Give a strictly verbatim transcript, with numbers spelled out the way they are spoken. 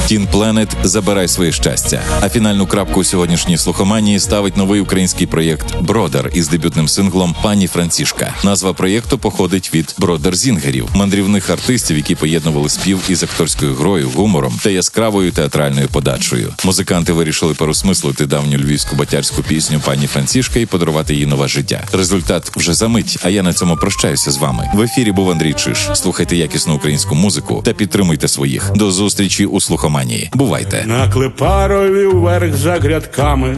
Тін Пленет «Забирай своє щастя». А фінальну крапку у сьогоднішній слухоманії ставить новий український проєкт «Бродер» із дебютним синглом «Пані Францішка». Назва проєкту походить від бродер-зінгерів, мандрівних артистів, які поєднували спів із акторською грою, гумором та яскравою театральною подачею. Музиканти вирішили переосмислити давню львівську батярську пісню «Пані Францішка» і подарувати їй нове життя. Результат вже за мить, а я на цьому прощаюся з вами. В ефірі був Андрій Чиш. Слухайте якісну українську музику та підтримуйте своїх. До зустрічі у слухоманії. Бувайте! На Клепарові вверх за грядками